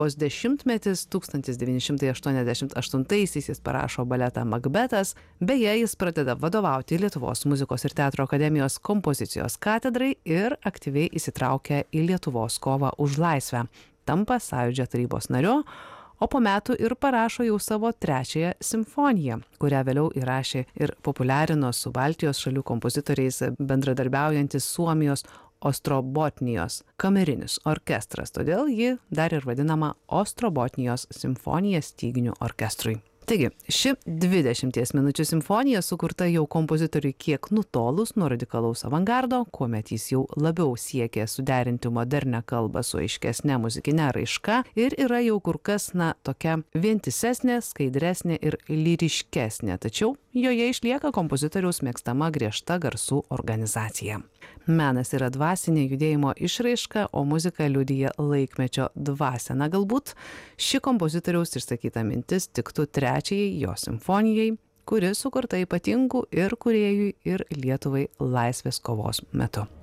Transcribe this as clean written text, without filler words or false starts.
dešimtmetis 1988-aisiais jis parašo baletą Makbetas. Beje, jis pradeda vadovauti Lietuvos muzikos ir teatro akademijos kompozicijos katedrai ir aktyviai įsitraukia į Lietuvos kovą už laisvę. Tampa Sąjūdžio tarybos nariu, o po metų ir parašo jau savo trečiąją simfoniją, kurią vėliau įrašė ir populiarino su Baltijos šalių kompozitoriais bendradarbiaujantis Suomijos Ostrobotnijos kamerinis orkestras, todėl ji dar ir vadinama Ostrobotnijos simfonija styginių orkestrui. Taigi, ši 20 minučių simfonija sukurta jau kompozitoriui kiek nutolus nuo radikalaus avangardo, kuomet jis jau labiau siekė suderinti modernę kalbą su aiškesne muzikinė raiška ir yra jau kur kas, tokia vientisesnė, skaidresnė ir lyriškesnė, tačiau joje išlieka kompozitoriaus mėgstama griežta garsų organizacija. Menas yra dvasinė judėjimo išraiška, o muzika liudija laikmečio dvasią. Galbūt ši kompozitoriaus išsakyta mintis tiktų trečiajai jo simfonijai, kuri sukurta ypatingų ir kūrėjui, ir Lietuvai laisvės kovos metu.